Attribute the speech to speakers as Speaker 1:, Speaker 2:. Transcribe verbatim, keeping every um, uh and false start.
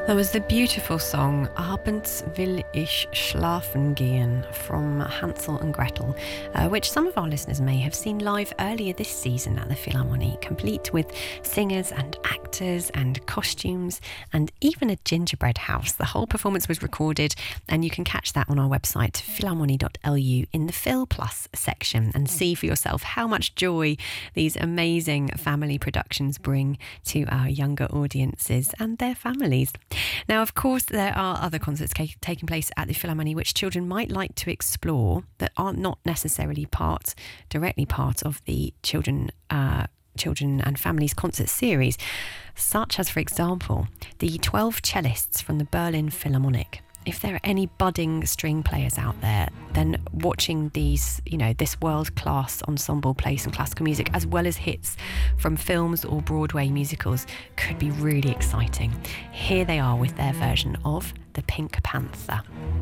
Speaker 1: That was the beautiful song Abends will ich schlafen gehen from Hansel and Gretel, uh, which some of our listeners may have seen live earlier this season at the Philharmonie, complete with singers and actors and costumes and even a gingerbread house. The whole performance was recorded and you can catch that on our website philharmonie dot l u in the Phil Plus section and see for yourself how much joy these amazing family productions bring to our younger audiences and their families. Now, of course, there are other concerts ca- taking place at the Philharmonie which children might like to explore that are not necessarily part, directly part of the children uh, children and families concert series, such as, for example, the twelve cellists from the Berlin Philharmonic. If there are any budding string players out there, then watching these, you know, this world-class ensemble play some classical music as well as hits from films or Broadway musicals could be really exciting. Here they are with their version of The Pink Panther.